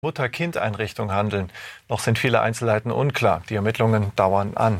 Mutter-Kind-Einrichtung handeln. Noch sind viele Einzelheiten unklar. Die Ermittlungen dauern an.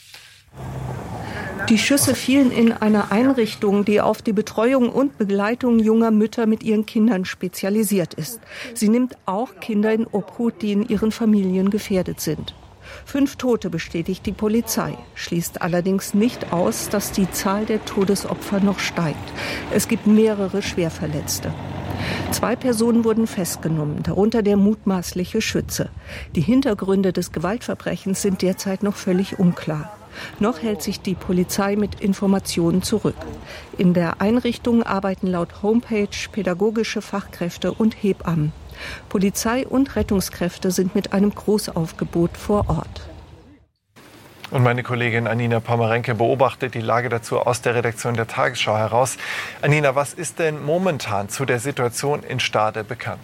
Die Schüsse fielen in einer Einrichtung, die auf die Betreuung und Begleitung junger Mütter mit ihren Kindern spezialisiert ist. Sie nimmt auch Kinder in Obhut, die in ihren Familien gefährdet sind. 5 Tote bestätigt die Polizei, schließt allerdings nicht aus, dass die Zahl der Todesopfer noch steigt. Es gibt mehrere Schwerverletzte. 2 Personen wurden festgenommen, darunter der mutmaßliche Schütze. Die Hintergründe des Gewaltverbrechens sind derzeit noch völlig unklar. Noch hält sich die Polizei mit Informationen zurück. In der Einrichtung arbeiten laut Homepage pädagogische Fachkräfte und Hebammen. Polizei und Rettungskräfte sind mit einem Großaufgebot vor Ort. Und meine Kollegin Anina Pomerenke beobachtet die Lage dazu aus der Redaktion der Tagesschau heraus. Anina, was ist denn momentan zu der Situation in Stade bekannt?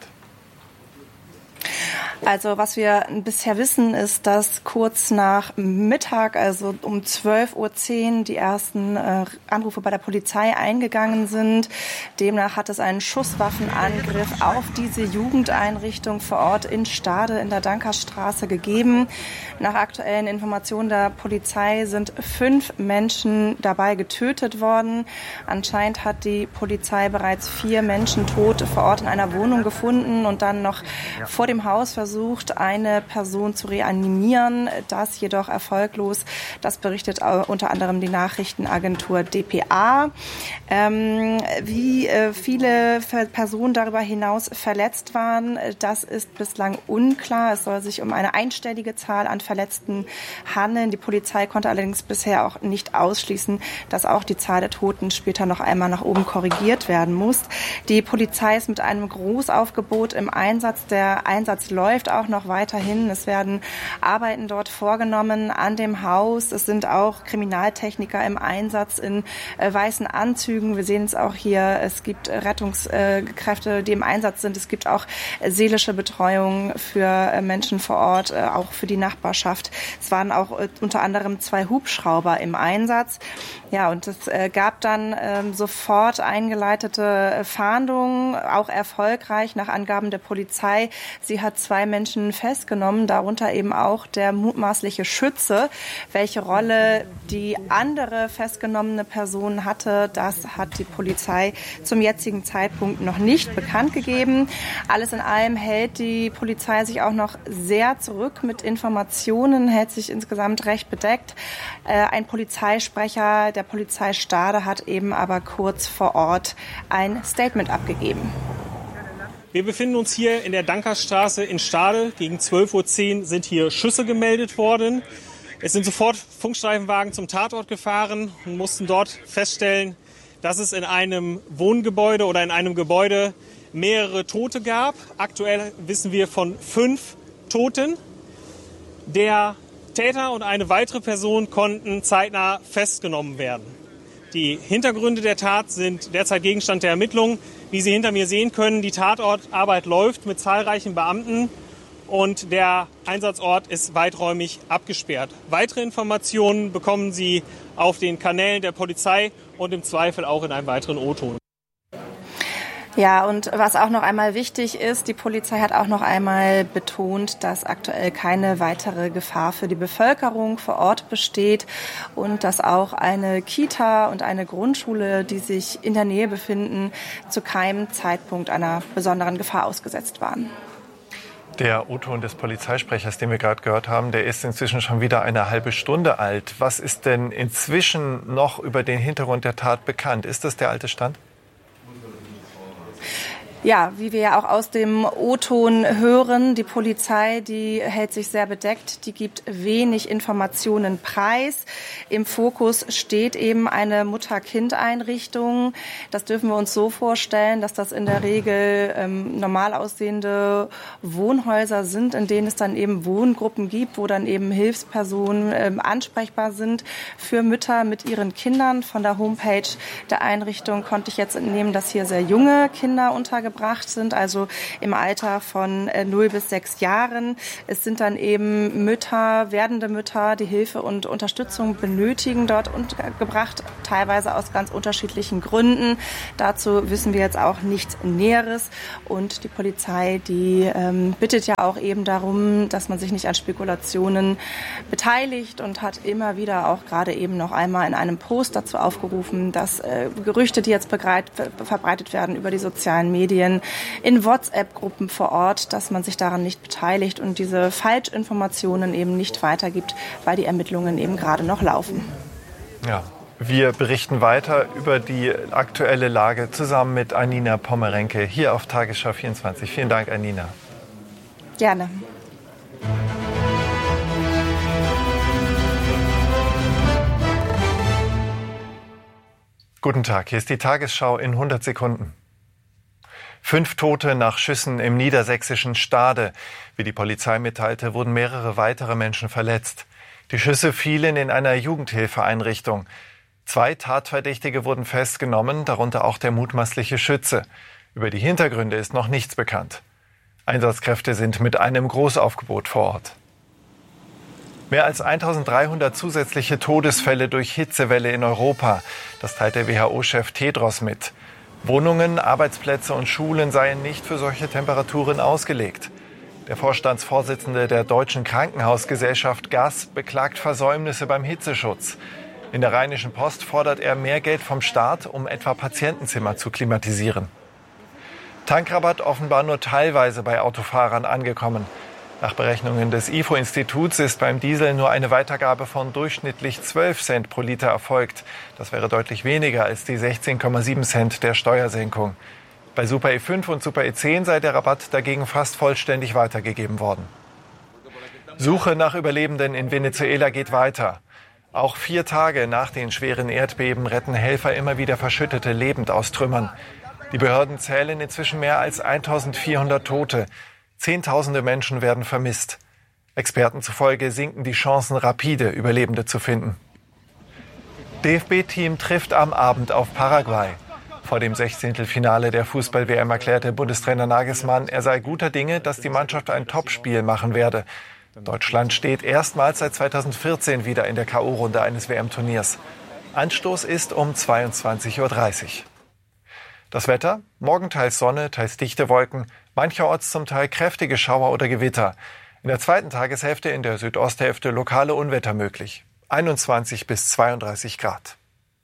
Also was wir bisher wissen, ist, dass kurz nach Mittag, also um 12:10 Uhr, die ersten Anrufe bei der Polizei eingegangen sind. Demnach hat es einen Schusswaffenangriff auf diese Jugendeinrichtung vor Ort in Stade in der Dankerstraße gegeben. Nach aktuellen Informationen der Polizei sind 5 Menschen dabei getötet worden. Anscheinend hat die Polizei bereits 4 Menschen tot vor Ort in einer Wohnung gefunden und dann noch vor dem Haus versucht, eine Person zu reanimieren. Das jedoch erfolglos. Das berichtet unter anderem die Nachrichtenagentur dpa. Wie viele Personen darüber hinaus verletzt waren, das ist bislang unklar. Es soll sich um eine einstellige Zahl an Verletzten handeln. Die Polizei konnte allerdings bisher auch nicht ausschließen, dass auch die Zahl der Toten später noch einmal nach oben korrigiert werden muss. Die Polizei ist mit einem Großaufgebot im Einsatz. Der Einsatz läuft auch noch weiterhin. Es werden Arbeiten dort vorgenommen an dem Haus. Es sind auch Kriminaltechniker im Einsatz in weißen Anzügen. Wir sehen es auch hier. Es gibt Rettungskräfte, die im Einsatz sind. Es gibt auch seelische Betreuung für Menschen vor Ort, auch für die Nachbarschaft. Es waren auch unter anderem 2 Hubschrauber im Einsatz. Ja, und es gab dann sofort eingeleitete Fahndungen, auch erfolgreich nach Angaben der Polizei. Sie hat 2 Menschen festgenommen, darunter eben auch der mutmaßliche Schütze. Welche Rolle die andere festgenommene Person hatte, das hat die Polizei zum jetzigen Zeitpunkt noch nicht bekannt gegeben. Alles in allem hält die Polizei sich auch noch sehr zurück mit Informationen, hält sich insgesamt recht bedeckt. Ein Polizeisprecher der Polizei Stade hat eben aber kurz vor Ort ein Statement abgegeben. Wir befinden uns hier in der Dankerstraße in Stade. Gegen 12:10 Uhr sind hier Schüsse gemeldet worden. Es sind sofort Funkstreifenwagen zum Tatort gefahren und mussten dort feststellen, dass es in einem Wohngebäude oder in einem Gebäude mehrere Tote gab. Aktuell wissen wir von 5 Toten. Der Täter und eine weitere Person konnten zeitnah festgenommen werden. Die Hintergründe der Tat sind derzeit Gegenstand der Ermittlungen. Wie Sie hinter mir sehen können, die Tatortarbeit läuft mit zahlreichen Beamten und der Einsatzort ist weiträumig abgesperrt. Weitere Informationen bekommen Sie auf den Kanälen der Polizei und im Zweifel auch in einem weiteren O-Ton. Ja, und was auch noch einmal wichtig ist, die Polizei hat auch noch einmal betont, dass aktuell keine weitere Gefahr für die Bevölkerung vor Ort besteht und dass auch eine Kita und eine Grundschule, die sich in der Nähe befinden, zu keinem Zeitpunkt einer besonderen Gefahr ausgesetzt waren. Der O-Ton des Polizeisprechers, den wir gerade gehört haben, der ist inzwischen schon wieder eine halbe Stunde alt. Was ist denn inzwischen noch über den Hintergrund der Tat bekannt? Ist das der alte Stand? Ja, wie wir ja auch aus dem O-Ton hören, die Polizei, die hält sich sehr bedeckt, die gibt wenig Informationen preis. Im Fokus steht eben eine Mutter-Kind-Einrichtung. Das dürfen wir uns so vorstellen, dass das in der Regel normal aussehende Wohnhäuser sind, in denen es dann eben Wohngruppen gibt, wo dann eben Hilfspersonen ansprechbar sind für Mütter mit ihren Kindern. Von der Homepage der Einrichtung konnte ich jetzt entnehmen, dass hier sehr junge Kinder untergebracht untergebracht sind, also im Alter von 0 bis 6 Jahren. Es sind dann eben Mütter, werdende Mütter, die Hilfe und Unterstützung benötigen, dort untergebracht, teilweise aus ganz unterschiedlichen Gründen. Dazu wissen wir jetzt auch nichts Näheres. Und die Polizei, die bittet ja auch eben darum, dass man sich nicht an Spekulationen beteiligt und hat immer wieder auch gerade eben noch einmal in einem Post dazu aufgerufen, dass Gerüchte, die jetzt verbreitet werden über die sozialen Medien, in WhatsApp-Gruppen vor Ort, dass man sich daran nicht beteiligt und diese Falschinformationen eben nicht weitergibt, weil die Ermittlungen eben gerade noch laufen. Ja. Wir berichten weiter über die aktuelle Lage zusammen mit Anina Pommerenke hier auf Tagesschau 24. Vielen Dank, Anina. Gerne. Guten Tag, hier ist die Tagesschau in 100 Sekunden. 5 Tote nach Schüssen im niedersächsischen Stade. Wie die Polizei mitteilte, wurden mehrere weitere Menschen verletzt. Die Schüsse fielen in einer Jugendhilfeeinrichtung. 2 Tatverdächtige wurden festgenommen, darunter auch der mutmaßliche Schütze. Über die Hintergründe ist noch nichts bekannt. Einsatzkräfte sind mit einem Großaufgebot vor Ort. Mehr als 1300 zusätzliche Todesfälle durch Hitzewelle in Europa. Das teilt der WHO-Chef Tedros mit. Wohnungen, Arbeitsplätze und Schulen seien nicht für solche Temperaturen ausgelegt. Der Vorstandsvorsitzende der Deutschen Krankenhausgesellschaft GAS beklagt Versäumnisse beim Hitzeschutz. In der Rheinischen Post fordert er mehr Geld vom Staat, um etwa Patientenzimmer zu klimatisieren. Tankrabatt offenbar nur teilweise bei Autofahrern angekommen. Nach Berechnungen des IFO-Instituts ist beim Diesel nur eine Weitergabe von durchschnittlich 12 Cent pro Liter erfolgt. Das wäre deutlich weniger als die 16,7 Cent der Steuersenkung. Bei Super E5 und Super E10 sei der Rabatt dagegen fast vollständig weitergegeben worden. Suche nach Überlebenden in Venezuela geht weiter. Auch 4 Tage nach den schweren Erdbeben retten Helfer immer wieder Verschüttete lebend aus Trümmern. Die Behörden zählen inzwischen mehr als 1400 Tote. Zehntausende Menschen werden vermisst. Experten zufolge sinken die Chancen rapide, Überlebende zu finden. DFB-Team trifft am Abend auf Paraguay. Vor dem 16. Finale der Fußball-WM erklärte Bundestrainer Nagelsmann, er sei guter Dinge, dass die Mannschaft ein Topspiel machen werde. Deutschland steht erstmals seit 2014 wieder in der K.O.-Runde eines WM-Turniers. Anstoß ist um 22:30 Uhr. Das Wetter? Morgen teils Sonne, teils dichte Wolken, mancherorts zum Teil kräftige Schauer oder Gewitter. In der zweiten Tageshälfte in der Südosthälfte lokale Unwetter möglich. 21 bis 32 Grad.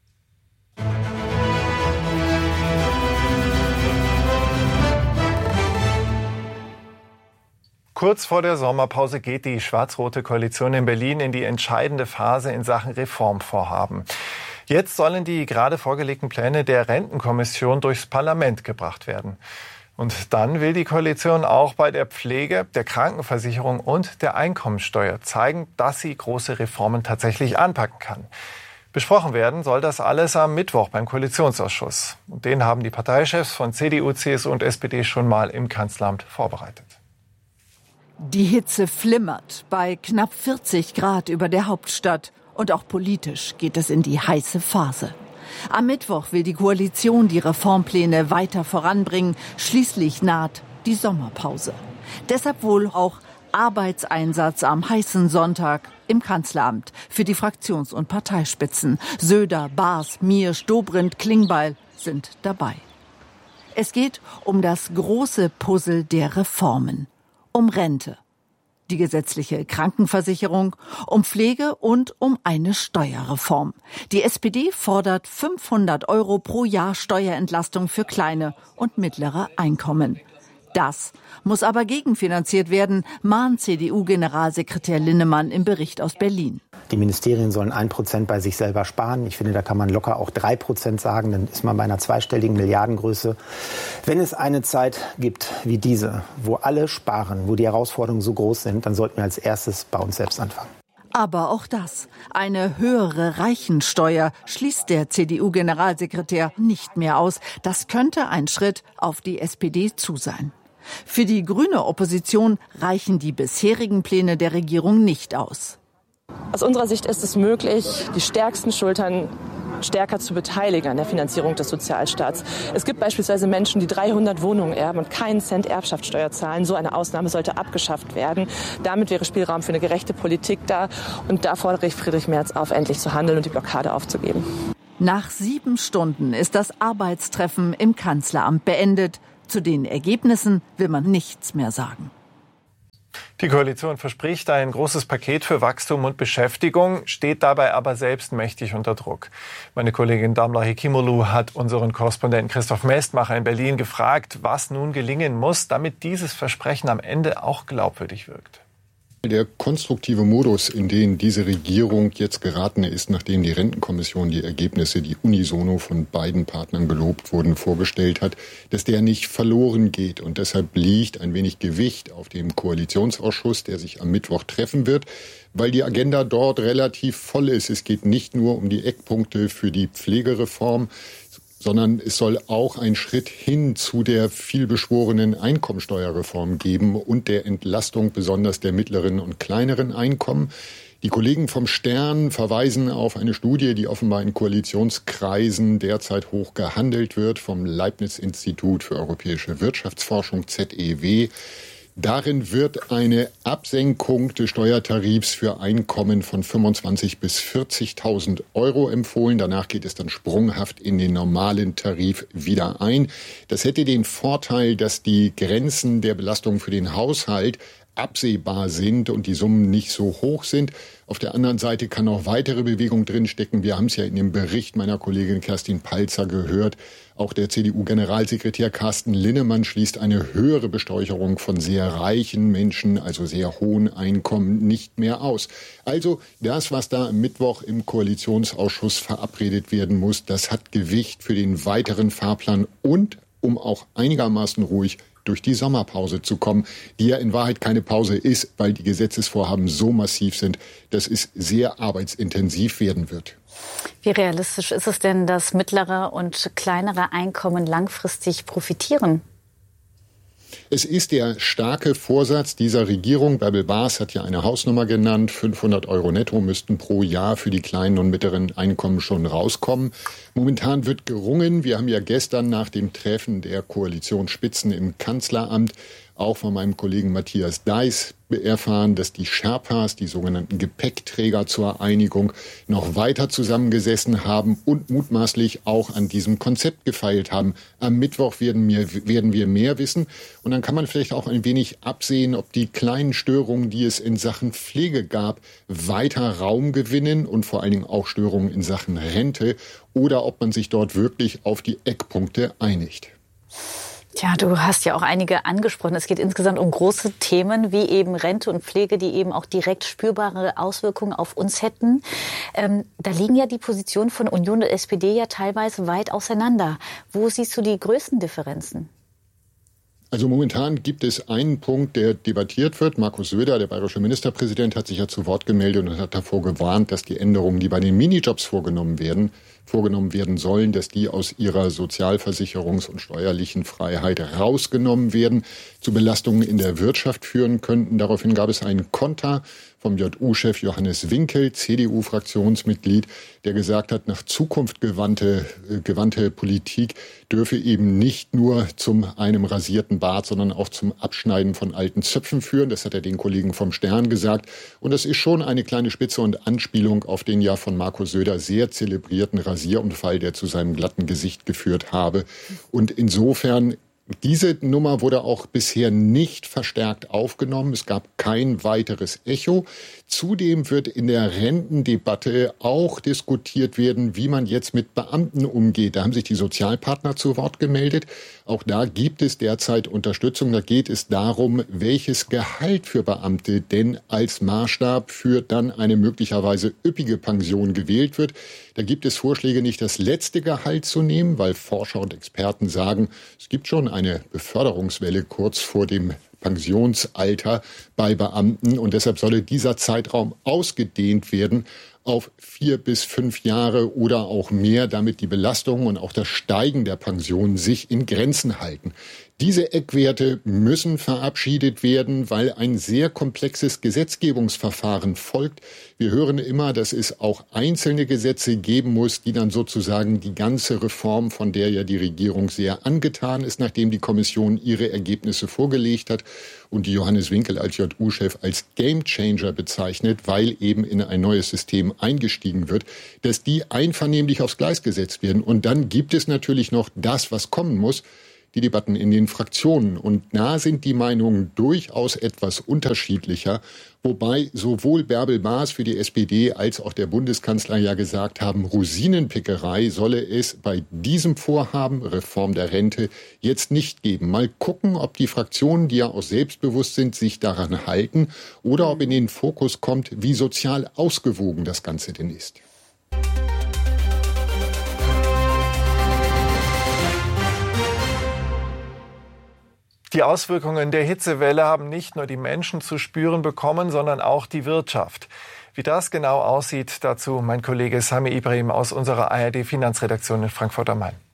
Kurz vor der Sommerpause geht die schwarz-rote Koalition in Berlin in die entscheidende Phase in Sachen Reformvorhaben. Jetzt sollen die gerade vorgelegten Pläne der Rentenkommission durchs Parlament gebracht werden. Und dann will die Koalition auch bei der Pflege, der Krankenversicherung und der Einkommensteuer zeigen, dass sie große Reformen tatsächlich anpacken kann. Besprochen werden soll das alles am Mittwoch beim Koalitionsausschuss. Und den haben die Parteichefs von CDU, CSU und SPD schon mal im Kanzleramt vorbereitet. Die Hitze flimmert bei knapp 40 Grad über der Hauptstadt. Und auch politisch geht es in die heiße Phase. Am Mittwoch will die Koalition die Reformpläne weiter voranbringen. Schließlich naht die Sommerpause. Deshalb wohl auch Arbeitseinsatz am heißen Sonntag im Kanzleramt für die Fraktions- und Parteispitzen. Söder, Baas, Miersch, Dobrindt, Klingbeil sind dabei. Es geht um das große Puzzle der Reformen. Um Rente, die gesetzliche Krankenversicherung, um Pflege und um eine Steuerreform. Die SPD fordert 500 € pro Jahr Steuerentlastung für kleine und mittlere Einkommen. Das muss aber gegenfinanziert werden, mahnt CDU-Generalsekretär Linnemann im Bericht aus Berlin. Die Ministerien sollen 1% bei sich selber sparen. Ich finde, da kann man locker auch 3% sagen. Dann ist man bei einer zweistelligen Milliardengröße. Wenn es eine Zeit gibt wie diese, wo alle sparen, wo die Herausforderungen so groß sind, dann sollten wir als erstes bei uns selbst anfangen. Aber auch das, eine höhere Reichensteuer, schließt der CDU-Generalsekretär nicht mehr aus. Das könnte ein Schritt auf die SPD zu sein. Für die grüne Opposition reichen die bisherigen Pläne der Regierung nicht aus. Aus unserer Sicht ist es möglich, die stärksten Schultern stärker zu beteiligen an der Finanzierung des Sozialstaats. Es gibt beispielsweise Menschen, die 300 Wohnungen erben und keinen Cent Erbschaftssteuer zahlen. So eine Ausnahme sollte abgeschafft werden. Damit wäre Spielraum für eine gerechte Politik da. Und da fordere ich Friedrich Merz auf, endlich zu handeln und die Blockade aufzugeben. Nach 7 Stunden ist das Arbeitstreffen im Kanzleramt beendet. Zu den Ergebnissen will man nichts mehr sagen. Die Koalition verspricht ein großes Paket für Wachstum und Beschäftigung, steht dabei aber selbst mächtig unter Druck. Meine Kollegin Damla Hekimolu hat unseren Korrespondenten Christoph Mestmacher in Berlin gefragt, was nun gelingen muss, damit dieses Versprechen am Ende auch glaubwürdig wirkt. Der konstruktive Modus, in den diese Regierung jetzt geraten ist, nachdem die Rentenkommission die Ergebnisse, die unisono von beiden Partnern gelobt wurden, vorgestellt hat, dass der nicht verloren geht. Und deshalb liegt ein wenig Gewicht auf dem Koalitionsausschuss, der sich am Mittwoch treffen wird, weil die Agenda dort relativ voll ist. Es geht nicht nur um die Eckpunkte für die Pflegereform, sondern es soll auch einen Schritt hin zu der vielbeschworenen Einkommensteuerreform geben und der Entlastung besonders der mittleren und kleineren Einkommen. Die Kollegen vom Stern verweisen auf eine Studie, die offenbar in Koalitionskreisen derzeit hoch gehandelt wird, vom Leibniz-Institut für europäische Wirtschaftsforschung, ZEW. Darin wird eine Absenkung des Steuertarifs für Einkommen von 25.000 bis 40.000 Euro empfohlen. Danach geht es dann sprunghaft in den normalen Tarif wieder ein. Das hätte den Vorteil, dass die Grenzen der Belastung für den Haushalt absehbar sind und die Summen nicht so hoch sind. Auf der anderen Seite kann noch weitere Bewegung drinstecken. Wir haben es ja in dem Bericht meiner Kollegin Kerstin Palzer gehört. Auch der CDU-Generalsekretär Carsten Linnemann schließt eine höhere Besteuerung von sehr reichen Menschen, also sehr hohen Einkommen, nicht mehr aus. Also das, was da am Mittwoch im Koalitionsausschuss verabredet werden muss, das hat Gewicht für den weiteren Fahrplan und um auch einigermaßen ruhig durch die Sommerpause zu kommen, die ja in Wahrheit keine Pause ist, weil die Gesetzesvorhaben so massiv sind, dass es sehr arbeitsintensiv werden wird. Wie realistisch ist es denn, dass mittlere und kleinere Einkommen langfristig profitieren? Es ist der starke Vorsatz dieser Regierung. Bärbel Baas hat ja eine Hausnummer genannt. 500 Euro netto müssten pro Jahr für die kleinen und mittleren Einkommen schon rauskommen. Momentan wird gerungen. Wir haben ja gestern nach dem Treffen der Koalitionsspitzen im Kanzleramt auch von meinem Kollegen Matthias Deiß erfahren, dass die Sherpas, die sogenannten Gepäckträger zur Einigung, noch weiter zusammengesessen haben und mutmaßlich auch an diesem Konzept gefeilt haben. Am Mittwoch werden wir mehr wissen. Und dann kann man vielleicht auch ein wenig absehen, ob die kleinen Störungen, die es in Sachen Pflege gab, weiter Raum gewinnen und vor allen Dingen auch Störungen in Sachen Rente oder ob man sich dort wirklich auf die Eckpunkte einigt. Tja, du hast ja auch einige angesprochen. Es geht insgesamt um große Themen wie eben Rente und Pflege, die eben auch direkt spürbare Auswirkungen auf uns hätten. Da liegen ja die Positionen von Union und SPD ja teilweise weit auseinander. Wo siehst du die größten Differenzen? Also momentan gibt es einen Punkt, der debattiert wird. Markus Söder, der bayerische Ministerpräsident, hat sich ja zu Wort gemeldet und hat davor gewarnt, dass die Änderungen, die bei den Minijobs vorgenommen werden sollen, dass die aus ihrer Sozialversicherungs- und steuerlichen Freiheit rausgenommen werden, zu Belastungen in der Wirtschaft führen könnten. Daraufhin gab es einen Konter vom JU-Chef Johannes Winkel, CDU-Fraktionsmitglied, der gesagt hat, nach Zukunft gewandte Politik dürfe eben nicht nur zum einem rasierten Bart, sondern auch zum Abschneiden von alten Zöpfen führen. Das hat er den Kollegen vom Stern gesagt. Und das ist schon eine kleine Spitze und Anspielung auf den ja von Markus Söder sehr zelebrierten Rasierunfall, der zu seinem glatten Gesicht geführt habe. Und insofern, diese Nummer wurde auch bisher nicht verstärkt aufgenommen. Es gab kein weiteres Echo. Zudem wird in der Rentendebatte auch diskutiert werden, wie man jetzt mit Beamten umgeht. Da haben sich die Sozialpartner zu Wort gemeldet. Auch da gibt es derzeit Unterstützung. Da geht es darum, welches Gehalt für Beamte denn als Maßstab für dann eine möglicherweise üppige Pension gewählt wird. Da gibt es Vorschläge, nicht das letzte Gehalt zu nehmen, weil Forscher und Experten sagen, es gibt schon eine Beförderungswelle kurz vor dem Pensionsalter bei Beamten und deshalb solle dieser Zeitraum ausgedehnt werden auf 4 bis 5 Jahre oder auch mehr, damit die Belastungen und auch das Steigen der Pensionen sich in Grenzen halten. Diese Eckwerte müssen verabschiedet werden, weil ein sehr komplexes Gesetzgebungsverfahren folgt. Wir hören immer, dass es auch einzelne Gesetze geben muss, die dann sozusagen die ganze Reform, von der ja die Regierung sehr angetan ist, nachdem die Kommission ihre Ergebnisse vorgelegt hat und die Johannes Winkel als JU-Chef als Gamechanger bezeichnet, weil eben in ein neues System eingestiegen wird, dass die einvernehmlich aufs Gleis gesetzt werden. Und dann gibt es natürlich noch das, was kommen muss, die Debatten in den Fraktionen. Und da sind die Meinungen durchaus etwas unterschiedlicher, wobei sowohl Bärbel Baas für die SPD als auch der Bundeskanzler ja gesagt haben, Rosinenpickerei solle es bei diesem Vorhaben, Reform der Rente, jetzt nicht geben. Mal gucken, ob die Fraktionen, die ja auch selbstbewusst sind, sich daran halten oder ob in den Fokus kommt, wie sozial ausgewogen das Ganze denn ist. Die Auswirkungen der Hitzewelle haben nicht nur die Menschen zu spüren bekommen, sondern auch die Wirtschaft. Wie das genau aussieht, dazu mein Kollege Sami Ibrahim aus unserer ARD-Finanzredaktion in Frankfurt am Main.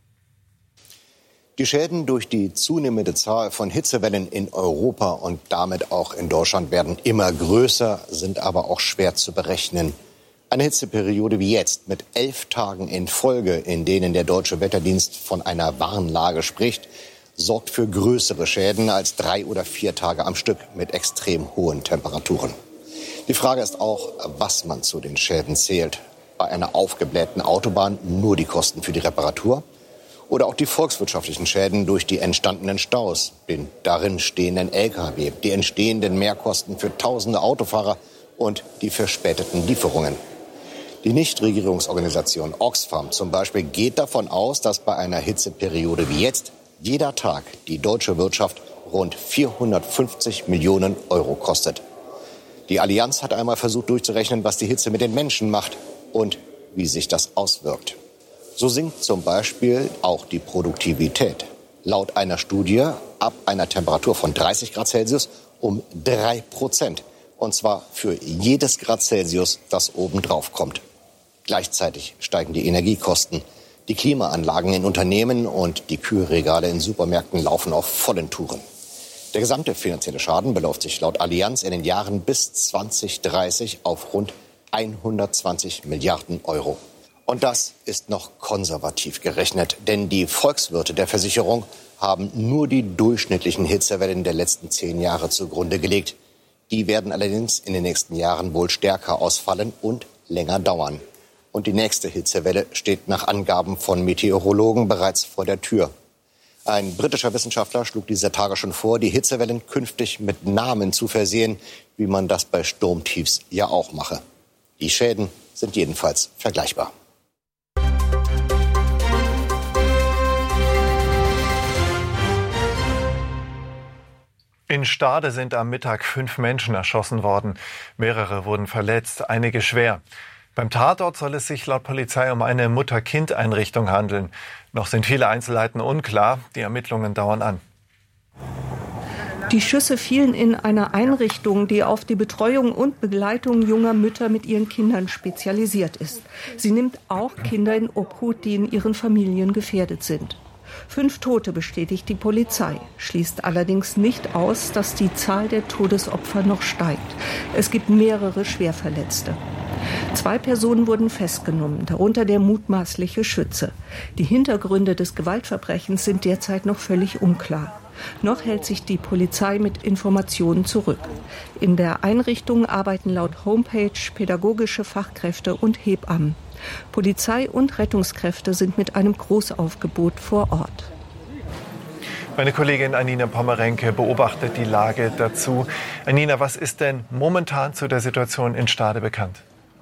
Die Schäden durch die zunehmende Zahl von Hitzewellen in Europa und damit auch in Deutschland werden immer größer, sind aber auch schwer zu berechnen. Eine Hitzeperiode wie jetzt mit 11 Tagen in Folge, in denen der Deutsche Wetterdienst von einer Warnlage spricht, sorgt für größere Schäden als 3 oder 4 Tage am Stück mit extrem hohen Temperaturen. Die Frage ist auch, was man zu den Schäden zählt. Bei einer aufgeblähten Autobahn nur die Kosten für die Reparatur oder auch die volkswirtschaftlichen Schäden durch die entstandenen Staus, den darin stehenden Lkw, die entstehenden Mehrkosten für tausende Autofahrer und die verspäteten Lieferungen. Die Nichtregierungsorganisation Oxfam zum Beispiel geht davon aus, dass bei einer Hitzeperiode wie jetzt jeder Tag die deutsche Wirtschaft rund 450 Millionen Euro kostet. Die Allianz hat einmal versucht durchzurechnen, was die Hitze mit den Menschen macht und wie sich das auswirkt. So sinkt zum Beispiel auch die Produktivität. Laut einer Studie ab einer Temperatur von 30 Grad Celsius um 3%. Und zwar für jedes Grad Celsius, das obendrauf kommt. Gleichzeitig steigen die Energiekosten. Die Klimaanlagen in Unternehmen und die Kühlregale in Supermärkten laufen auf vollen Touren. Der gesamte finanzielle Schaden beläuft sich laut Allianz in den Jahren bis 2030 auf rund 120 Milliarden Euro. Und das ist noch konservativ gerechnet, denn die Volkswirte der Versicherung haben nur die durchschnittlichen Hitzewellen der letzten 10 Jahre zugrunde gelegt. Die werden allerdings in den nächsten Jahren wohl stärker ausfallen und länger dauern. Und die nächste Hitzewelle steht nach Angaben von Meteorologen bereits vor der Tür. Ein britischer Wissenschaftler schlug dieser Tage schon vor, die Hitzewellen künftig mit Namen zu versehen, wie man das bei Sturmtiefs ja auch mache. Die Schäden sind jedenfalls vergleichbar. In Stade sind am Mittag 5 Menschen erschossen worden. Mehrere wurden verletzt, einige schwer. Beim Tatort soll es sich laut Polizei um eine Mutter-Kind-Einrichtung handeln. Noch sind viele Einzelheiten unklar. Die Ermittlungen dauern an. Die Schüsse fielen in einer Einrichtung, die auf die Betreuung und Begleitung junger Mütter mit ihren Kindern spezialisiert ist. Sie nimmt auch Kinder in Obhut, die in ihren Familien gefährdet sind. 5 Tote bestätigt die Polizei, schließt allerdings nicht aus, dass die Zahl der Todesopfer noch steigt. Es gibt mehrere Schwerverletzte. 2 Personen wurden festgenommen, darunter der mutmaßliche Schütze. Die Hintergründe des Gewaltverbrechens sind derzeit noch völlig unklar. Noch hält sich die Polizei mit Informationen zurück. In der Einrichtung arbeiten laut Homepage pädagogische Fachkräfte und Hebammen. Polizei und Rettungskräfte sind mit einem Großaufgebot vor Ort. Meine Kollegin Anina Pommerenke beobachtet die Lage dazu. Anina, was ist denn momentan zu der Situation in Stade bekannt?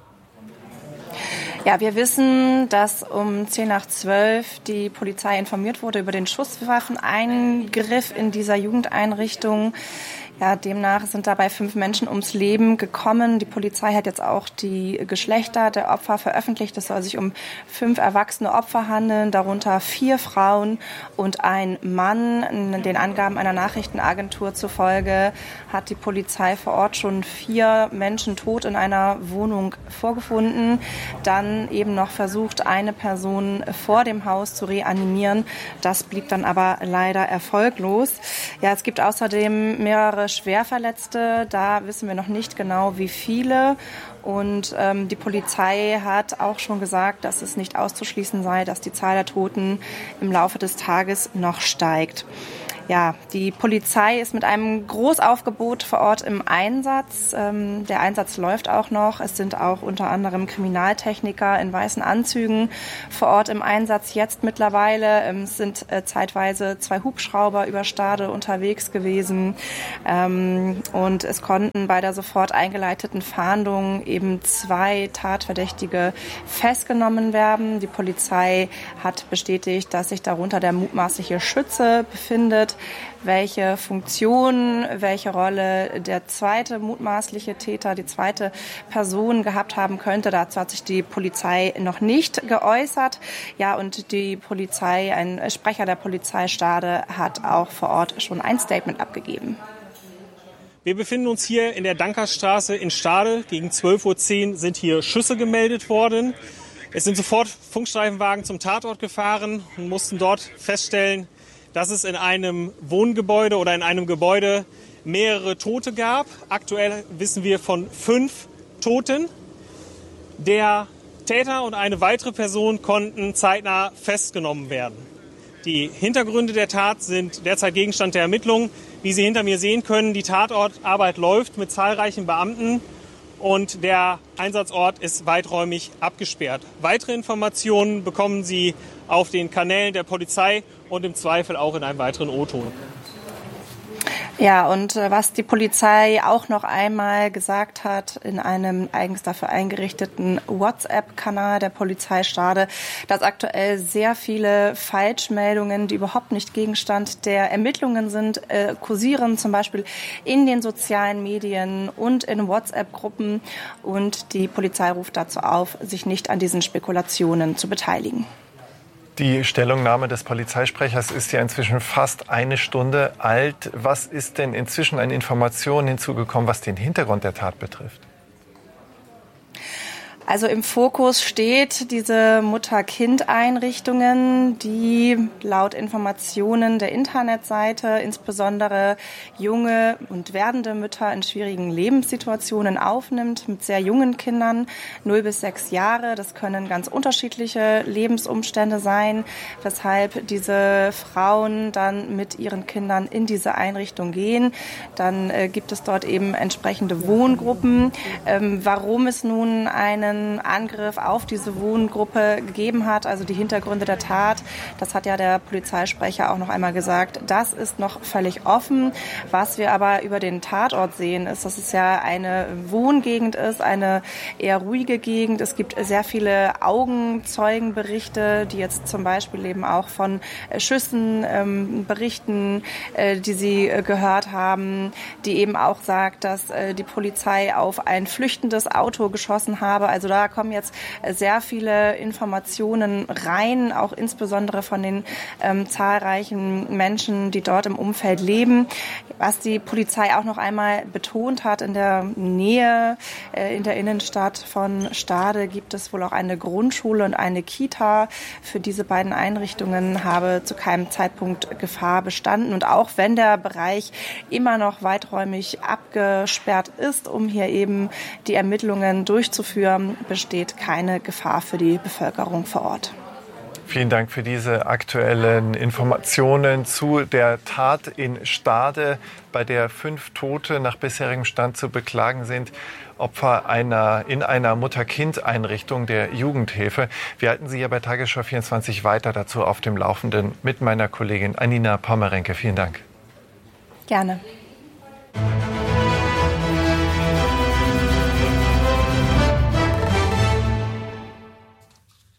Ja, wir wissen, dass um 10 nach 12 die Polizei informiert wurde über den Schusswaffeneingriff in dieser Jugendeinrichtung. Ja, demnach sind dabei 5 Menschen ums Leben gekommen. Die Polizei hat jetzt auch die Geschlechter der Opfer veröffentlicht. Es soll sich um 5 erwachsene Opfer handeln, darunter 4 Frauen und ein Mann. Den Angaben einer Nachrichtenagentur zufolge hat die Polizei vor Ort schon 4 Menschen tot in einer Wohnung vorgefunden. Dann eben noch versucht, eine Person vor dem Haus zu reanimieren. Das blieb dann aber leider erfolglos. Ja, es gibt außerdem mehrere Schwerverletzte. Da wissen wir noch nicht genau, wie viele. Und die Polizei hat auch schon gesagt, dass es nicht auszuschließen sei, dass die Zahl der Toten im Laufe des Tages noch steigt. Ja, die Polizei ist mit einem Großaufgebot vor Ort im Einsatz. Der Einsatz läuft auch noch. Es sind auch unter anderem Kriminaltechniker in weißen Anzügen vor Ort im Einsatz jetzt mittlerweile. Es sind zeitweise 2 Hubschrauber über Stade unterwegs gewesen. Und es konnten bei der sofort eingeleiteten Fahndung eben 2 Tatverdächtige festgenommen werden. Die Polizei hat bestätigt, dass sich darunter der mutmaßliche Schütze befindet. Welche Funktion, welche Rolle der zweite mutmaßliche Täter, die zweite Person gehabt haben könnte. Dazu hat sich die Polizei noch nicht geäußert. Ja, und die Polizei, ein Sprecher der Polizei Stade, hat auch vor Ort schon ein Statement abgegeben. Wir befinden uns hier in der Dankerstraße in Stade. Gegen 12:10 Uhr sind hier Schüsse gemeldet worden. Es sind sofort Funkstreifenwagen zum Tatort gefahren und mussten dort feststellen, dass es in einem Wohngebäude oder in einem Gebäude mehrere Tote gab. Aktuell wissen wir von 5 Toten. Der Täter und eine weitere Person konnten zeitnah festgenommen werden. Die Hintergründe der Tat sind derzeit Gegenstand der Ermittlungen. Wie Sie hinter mir sehen können, die Tatortarbeit läuft mit zahlreichen Beamten und der Einsatzort ist weiträumig abgesperrt. Weitere Informationen bekommen Sie auf den Kanälen der Polizei und im Zweifel auch in einem weiteren O-Ton. Ja, und was die Polizei auch noch einmal gesagt hat in einem eigens dafür eingerichteten WhatsApp-Kanal der Polizei Stade, dass aktuell sehr viele Falschmeldungen, die überhaupt nicht Gegenstand der Ermittlungen sind, kursieren, zum Beispiel in den sozialen Medien und in WhatsApp-Gruppen. Und die Polizei ruft dazu auf, sich nicht an diesen Spekulationen zu beteiligen. Die Stellungnahme des Polizeisprechers ist ja inzwischen fast 1 Stunde alt. Was ist denn inzwischen an Informationen hinzugekommen, was den Hintergrund der Tat betrifft? Also im Fokus steht diese Mutter-Kind-Einrichtungen, die laut Informationen der Internetseite insbesondere junge und werdende Mütter in schwierigen Lebenssituationen aufnimmt, mit sehr jungen Kindern, 0 bis 6 Jahre. Das können ganz unterschiedliche Lebensumstände sein, weshalb diese Frauen dann mit ihren Kindern in diese Einrichtung gehen. Dann gibt es dort eben entsprechende Wohngruppen. Warum es nun einen Angriff auf diese Wohngruppe gegeben hat, also die Hintergründe der Tat, das hat ja der Polizeisprecher auch noch einmal gesagt, das ist noch völlig offen. Was wir aber über den Tatort sehen, ist, dass es ja eine Wohngegend ist, eine eher ruhige Gegend. Es gibt sehr viele Augenzeugenberichte, die jetzt zum Beispiel eben auch von Schüssen berichten, die sie gehört haben, die eben auch sagt, dass die Polizei auf ein flüchtendes Auto geschossen habe. Also da kommen jetzt sehr viele Informationen rein, auch insbesondere von den zahlreichen Menschen, die dort im Umfeld leben. Was die Polizei auch noch einmal betont hat, in der Nähe, in der Innenstadt von Stade gibt es wohl auch eine Grundschule und eine Kita. Für diese beiden Einrichtungen habe zu keinem Zeitpunkt Gefahr bestanden. Und auch wenn der Bereich immer noch weiträumig abgesperrt ist, um hier eben die Ermittlungen durchzuführen, besteht keine Gefahr für die Bevölkerung vor Ort. Vielen Dank für diese aktuellen Informationen zu der Tat in Stade, bei der 5 Tote nach bisherigem Stand zu beklagen sind. Opfer in einer Mutter-Kind-Einrichtung der Jugendhilfe. Wir halten Sie hier bei Tagesschau 24 weiter dazu auf dem Laufenden mit meiner Kollegin Anina Pommerenke. Vielen Dank. Gerne.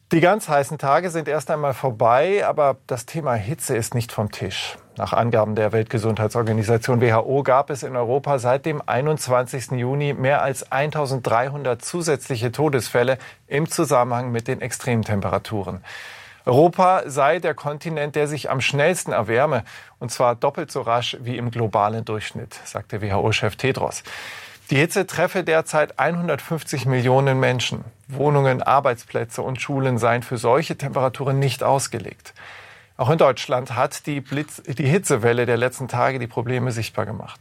Die ganz heißen Tage sind erst einmal vorbei, aber das Thema Hitze ist nicht vom Tisch. Nach Angaben der Weltgesundheitsorganisation WHO gab es in Europa seit dem 21. Juni mehr als 1300 zusätzliche Todesfälle im Zusammenhang mit den Extremtemperaturen. Europa sei der Kontinent, der sich am schnellsten erwärme, und zwar doppelt so rasch wie im globalen Durchschnitt, sagte WHO-Chef Tedros. Die Hitze treffe derzeit 150 Millionen Menschen. Wohnungen, Arbeitsplätze und Schulen seien für solche Temperaturen nicht ausgelegt. Auch in Deutschland hat die Hitzewelle der letzten Tage die Probleme sichtbar gemacht.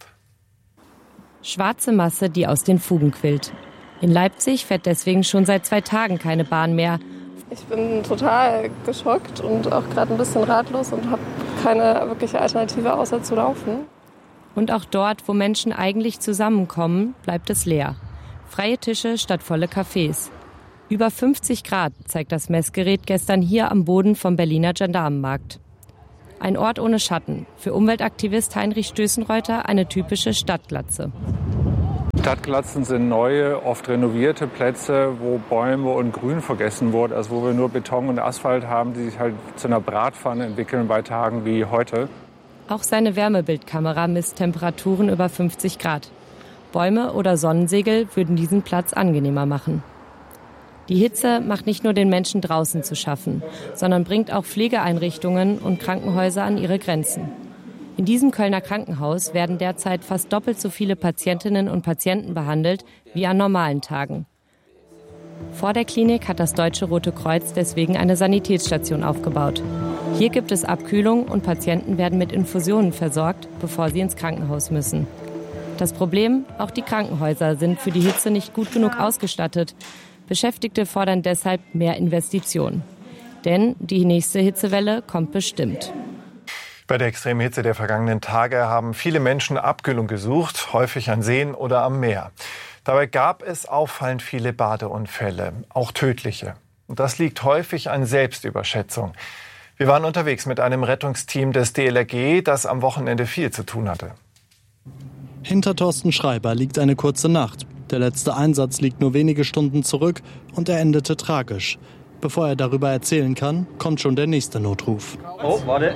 Schwarze Masse, die aus den Fugen quillt. In Leipzig fährt deswegen schon seit 2 Tagen keine Bahn mehr. Ich bin total geschockt und auch gerade ein bisschen ratlos und habe keine wirkliche Alternative außer zu laufen. Und auch dort, wo Menschen eigentlich zusammenkommen, bleibt es leer. Freie Tische statt volle Cafés. Über 50 Grad zeigt das Messgerät gestern hier am Boden vom Berliner Gendarmenmarkt. Ein Ort ohne Schatten. Für Umweltaktivist Heinrich Stößenreuter eine typische Stadtglatze. Stadtglatzen sind neue, oft renovierte Plätze, wo Bäume und Grün vergessen wurde. Also wo wir nur Beton und Asphalt haben, die sich halt zu einer Bratpfanne entwickeln bei Tagen wie heute. Auch seine Wärmebildkamera misst Temperaturen über 50 Grad. Bäume oder Sonnensegel würden diesen Platz angenehmer machen. Die Hitze macht nicht nur den Menschen draußen zu schaffen, sondern bringt auch Pflegeeinrichtungen und Krankenhäuser an ihre Grenzen. In diesem Kölner Krankenhaus werden derzeit fast doppelt so viele Patientinnen und Patienten behandelt wie an normalen Tagen. Vor der Klinik hat das Deutsche Rote Kreuz deswegen eine Sanitätsstation aufgebaut. Hier gibt es Abkühlung und Patienten werden mit Infusionen versorgt, bevor sie ins Krankenhaus müssen. Das Problem, auch die Krankenhäuser sind für die Hitze nicht gut genug ausgestattet. Beschäftigte fordern deshalb mehr Investitionen. Denn die nächste Hitzewelle kommt bestimmt. Bei der extremen Hitze der vergangenen Tage haben viele Menschen Abkühlung gesucht, häufig an Seen oder am Meer. Dabei gab es auffallend viele Badeunfälle, auch tödliche. Und das liegt häufig an Selbstüberschätzung. Wir waren unterwegs mit einem Rettungsteam des DLRG, das am Wochenende viel zu tun hatte. Hinter Thorsten Schreiber liegt eine kurze Nacht. Der letzte Einsatz liegt nur wenige Stunden zurück und er endete tragisch. Bevor er darüber erzählen kann, kommt schon der nächste Notruf. Oh, warte.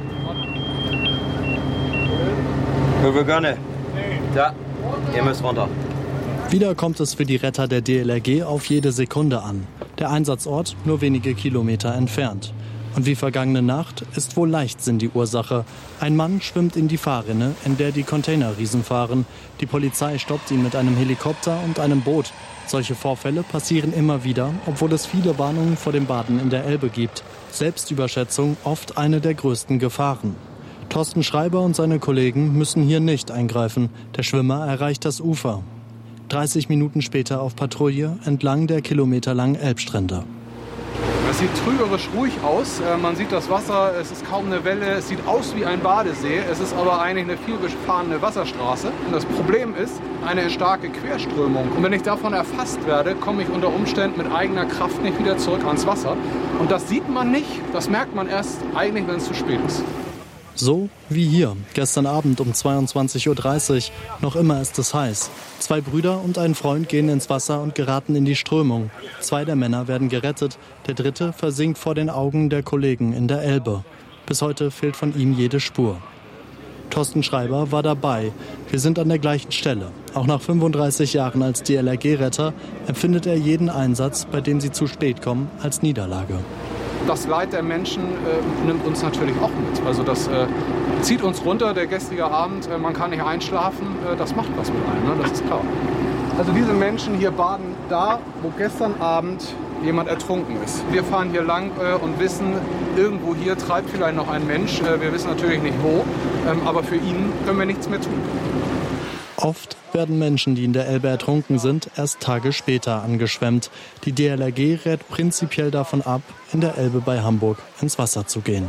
Wir gerne. Ja, ihr müsst runter. Wieder kommt es für die Retter der DLRG auf jede Sekunde an. Der Einsatzort nur wenige Kilometer entfernt. Und wie vergangene Nacht ist wohl Leichtsinn die Ursache. Ein Mann schwimmt in die Fahrrinne, in der die Containerriesen fahren. Die Polizei stoppt ihn mit einem Helikopter und einem Boot. Solche Vorfälle passieren immer wieder, obwohl es viele Warnungen vor dem Baden in der Elbe gibt. Selbstüberschätzung oft eine der größten Gefahren. Thorsten Schreiber und seine Kollegen müssen hier nicht eingreifen. Der Schwimmer erreicht das Ufer. 30 Minuten später auf Patrouille entlang der kilometerlangen Elbstrände. Es sieht trügerisch ruhig aus. Man sieht das Wasser, es ist kaum eine Welle. Es sieht aus wie ein Badesee. Es ist aber eigentlich eine vielbefahrene Wasserstraße. Und das Problem ist eine starke Querströmung. Und wenn ich davon erfasst werde, komme ich unter Umständen mit eigener Kraft nicht wieder zurück ans Wasser. Und das sieht man nicht. Das merkt man erst eigentlich, wenn es zu spät ist. So wie hier, gestern Abend um 22:30 Uhr. Noch immer ist es heiß. 2 Brüder und ein Freund gehen ins Wasser und geraten in die Strömung. 2 der Männer werden gerettet. Der 3. versinkt vor den Augen der Kollegen in der Elbe. Bis heute fehlt von ihm jede Spur. Thorsten Schreiber war dabei. Wir sind an der gleichen Stelle. Auch nach 35 Jahren als DLRG-Retter empfindet er jeden Einsatz, bei dem sie zu spät kommen, als Niederlage. Das Leid der Menschen nimmt uns natürlich auch mit. Also das zieht uns runter, der gestrige Abend, man kann nicht einschlafen, das macht was mit einem, ne? Das ist klar. Also diese Menschen hier baden da, wo gestern Abend jemand ertrunken ist. Wir fahren hier lang und wissen, irgendwo hier treibt vielleicht noch ein Mensch. Wir wissen natürlich nicht wo, aber für ihn können wir nichts mehr tun. Oft werden Menschen, die in der Elbe ertrunken sind, erst Tage später angeschwemmt. Die DLRG rät prinzipiell davon ab, in der Elbe bei Hamburg ins Wasser zu gehen.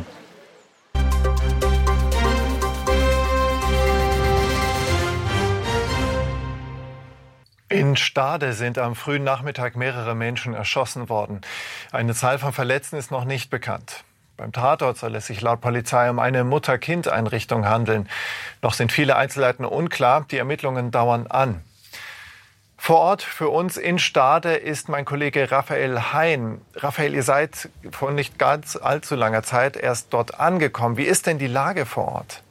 In Stade sind am frühen Nachmittag mehrere Menschen erschossen worden. Eine Zahl von Verletzten ist noch nicht bekannt. Beim Tatort soll es sich laut Polizei um eine Mutter-Kind-Einrichtung handeln. Noch sind viele Einzelheiten unklar. Die Ermittlungen dauern an. Vor Ort für uns in Stade ist mein Kollege Raphael Hein. Raphael, ihr seid vor nicht ganz allzu langer Zeit erst dort angekommen. Wie ist denn die Lage vor Ort?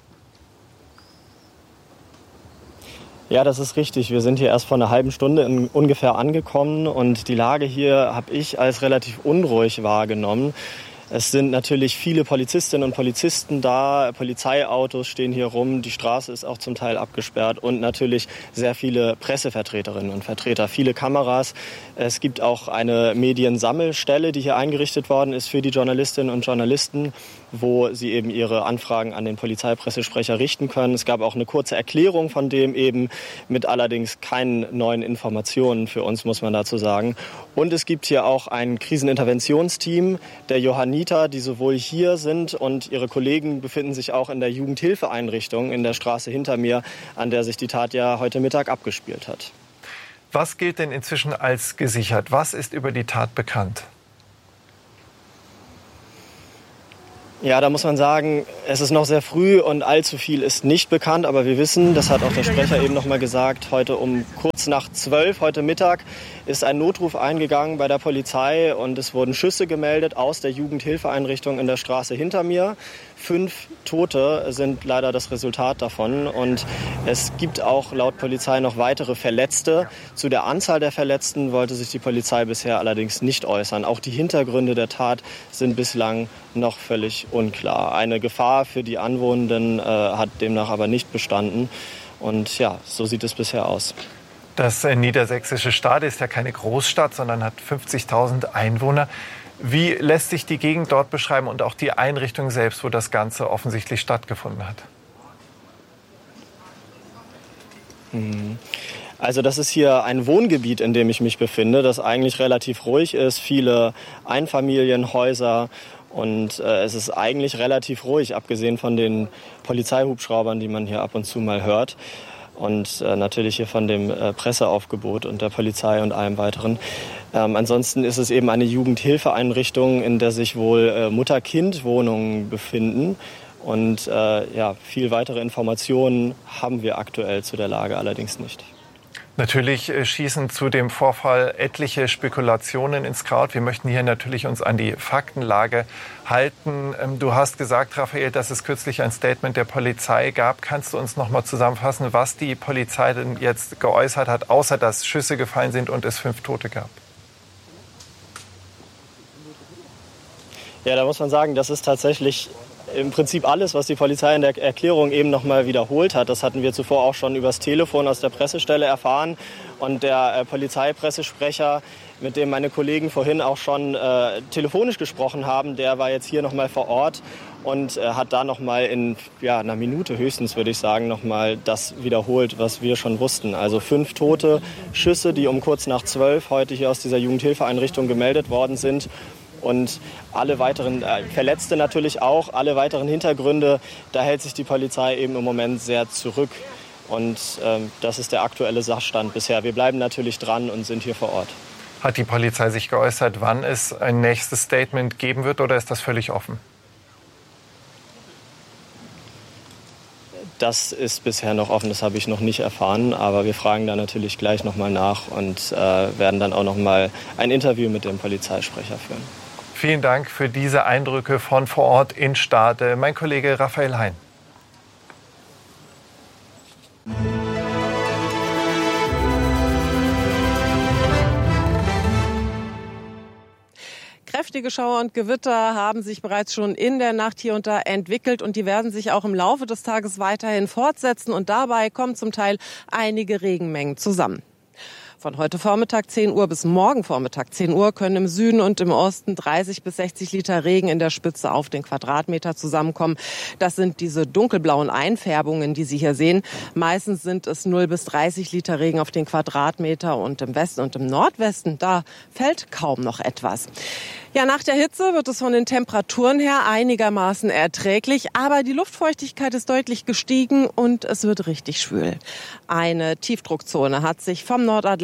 Ja, das ist richtig. Wir sind hier erst vor einer halben Stunde ungefähr angekommen und die Lage hier habe ich als relativ unruhig wahrgenommen. Es sind natürlich viele Polizistinnen und Polizisten da, Polizeiautos stehen hier rum, die Straße ist auch zum Teil abgesperrt und natürlich sehr viele Pressevertreterinnen und Vertreter, viele Kameras. Es gibt auch eine Mediensammelstelle, die hier eingerichtet worden ist für die Journalistinnen und Journalisten, wo sie eben ihre Anfragen an den Polizeipressesprecher richten können. Es gab auch eine kurze Erklärung von dem eben, mit allerdings keinen neuen Informationen für uns, muss man dazu sagen. Und es gibt hier auch ein Kriseninterventionsteam der Johanniter, die sowohl hier sind und ihre Kollegen befinden sich auch in der Jugendhilfeeinrichtung in der Straße hinter mir, an der sich die Tat ja heute Mittag abgespielt hat. Was gilt denn inzwischen als gesichert? Was ist über die Tat bekannt? Ja, da muss man sagen, es ist noch sehr früh und allzu viel ist nicht bekannt. Aber wir wissen, das hat auch der Sprecher eben noch mal gesagt, heute um kurz nach 12, heute Mittag, ist ein Notruf eingegangen bei der Polizei und es wurden Schüsse gemeldet aus der Jugendhilfeeinrichtung in der Straße hinter mir. 5 Tote sind leider das Resultat davon und es gibt auch laut Polizei noch weitere Verletzte. Zu der Anzahl der Verletzten wollte sich die Polizei bisher allerdings nicht äußern. Auch die Hintergründe der Tat sind bislang noch völlig unklar. Eine Gefahr für die Anwohnenden hat demnach aber nicht bestanden und ja, so sieht es bisher aus. Das niedersächsische Stade ist ja keine Großstadt, sondern hat 50.000 Einwohner. Wie lässt sich die Gegend dort beschreiben und auch die Einrichtung selbst, wo das Ganze offensichtlich stattgefunden hat? Also das ist hier ein Wohngebiet, in dem ich mich befinde, das eigentlich relativ ruhig ist. Viele Einfamilienhäuser und es ist eigentlich relativ ruhig, abgesehen von den Polizeihubschraubern, die man hier ab und zu mal hört. Und natürlich hier von dem Presseaufgebot und der Polizei und allem weiteren. Ansonsten ist es eben eine Jugendhilfeeinrichtung, in der sich wohl Mutter-Kind-Wohnungen befinden. Und ja, viel weitere Informationen haben wir aktuell zu der Lage allerdings nicht. Natürlich schießen zu dem Vorfall etliche Spekulationen ins Kraut. Wir möchten hier natürlich uns an die Faktenlage halten. Du hast gesagt, Raphael, dass es kürzlich ein Statement der Polizei gab. Kannst du uns noch mal zusammenfassen, was die Polizei denn jetzt geäußert hat, außer dass Schüsse gefallen sind und es 5 Tote gab? Ja, da muss man sagen, das ist tatsächlich im Prinzip alles, was die Polizei in der Erklärung eben noch mal wiederholt hat. Das hatten wir zuvor auch schon übers Telefon aus der Pressestelle erfahren. Und der Polizeipressesprecher, mit dem meine Kollegen vorhin auch schon telefonisch gesprochen haben, der war jetzt hier noch mal vor Ort und hat da noch mal in einer Minute höchstens, würde ich sagen, noch mal das wiederholt, was wir schon wussten. Also 5 tote Schüsse, die um kurz nach 12 heute hier aus dieser Jugendhilfeeinrichtung gemeldet worden sind. Und alle weiteren Verletzte natürlich auch, alle weiteren Hintergründe, da hält sich die Polizei eben im Moment sehr zurück. Und das ist der aktuelle Sachstand bisher. Wir bleiben natürlich dran und sind hier vor Ort. Hat die Polizei sich geäußert, wann es ein nächstes Statement geben wird, oder ist das völlig offen? Das ist bisher noch offen, das habe ich noch nicht erfahren. Aber wir fragen da natürlich gleich noch mal nach und werden dann auch noch mal ein Interview mit dem Polizeisprecher führen. Vielen Dank für diese Eindrücke von vor Ort in Stade. Mein Kollege Raphael Hein. Kräftige Schauer und Gewitter haben sich bereits schon in der Nacht hier und da entwickelt und die werden sich auch im Laufe des Tages weiterhin fortsetzen und dabei kommen zum Teil einige Regenmengen zusammen. Von heute Vormittag 10 Uhr bis morgen Vormittag 10 Uhr können im Süden und im Osten 30 bis 60 Liter Regen in der Spitze auf den Quadratmeter zusammenkommen. Das sind diese dunkelblauen Einfärbungen, die Sie hier sehen. Meistens sind es 0 bis 30 Liter Regen auf den Quadratmeter und im Westen und im Nordwesten, da fällt kaum noch etwas. Ja, nach der Hitze wird es von den Temperaturen her einigermaßen erträglich, aber die Luftfeuchtigkeit ist deutlich gestiegen und es wird richtig schwül. Eine Tiefdruckzone hat sich vom Nordatlantik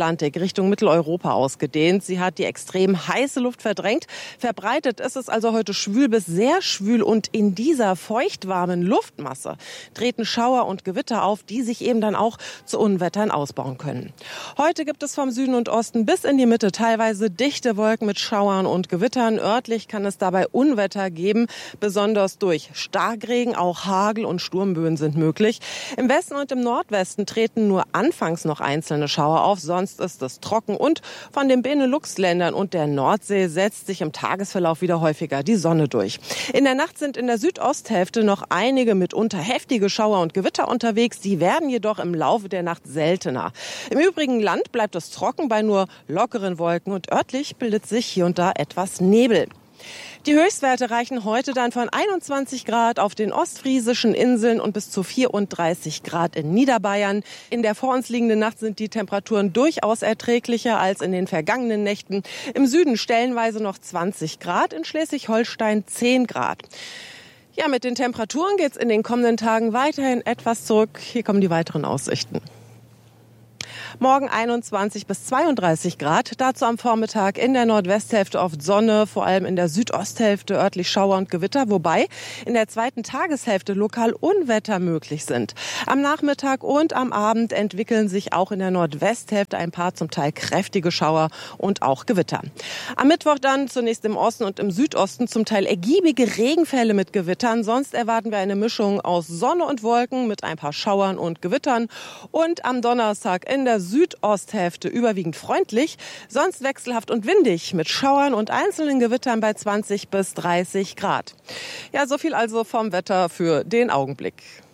Atlantik Richtung Mitteleuropa ausgedehnt. Sie hat die extrem heiße Luft verdrängt. Verbreitet ist es also heute schwül bis sehr schwül und in dieser feuchtwarmen Luftmasse treten Schauer und Gewitter auf, die sich eben dann auch zu Unwettern ausbauen können. Heute gibt es vom Süden und Osten bis in die Mitte teilweise dichte Wolken mit Schauern und Gewittern. Örtlich kann es dabei Unwetter geben, besonders durch Starkregen, auch Hagel und Sturmböen sind möglich. Im Westen und im Nordwesten treten nur anfangs noch einzelne Schauer auf, sonst ist es trocken und von den Benelux-Ländern und der Nordsee setzt sich im Tagesverlauf wieder häufiger die Sonne durch. In der Nacht sind in der Südosthälfte noch einige mitunter heftige Schauer und Gewitter unterwegs, die werden jedoch im Laufe der Nacht seltener. Im übrigen Land bleibt es trocken bei nur lockeren Wolken und örtlich bildet sich hier und da etwas Nebel. Die Höchstwerte reichen heute dann von 21 Grad auf den ostfriesischen Inseln und bis zu 34 Grad in Niederbayern. In der vor uns liegenden Nacht sind die Temperaturen durchaus erträglicher als in den vergangenen Nächten. Im Süden stellenweise noch 20 Grad, in Schleswig-Holstein 10 Grad. Ja, mit den Temperaturen geht's in den kommenden Tagen weiterhin etwas zurück. Hier kommen die weiteren Aussichten. Morgen 21 bis 32 Grad, dazu am Vormittag in der Nordwesthälfte oft Sonne, vor allem in der Südosthälfte örtlich Schauer und Gewitter, wobei in der zweiten Tageshälfte lokal Unwetter möglich sind. Am Nachmittag und am Abend entwickeln sich auch in der Nordwesthälfte ein paar zum Teil kräftige Schauer und auch Gewitter. Am Mittwoch dann zunächst im Osten und im Südosten zum Teil ergiebige Regenfälle mit Gewittern, sonst erwarten wir eine Mischung aus Sonne und Wolken mit ein paar Schauern und Gewittern und am Donnerstag in der Südosthälfte überwiegend freundlich, sonst wechselhaft und windig mit Schauern und einzelnen Gewittern bei 20 bis 30 Grad. Ja, so viel also vom Wetter für den Augenblick.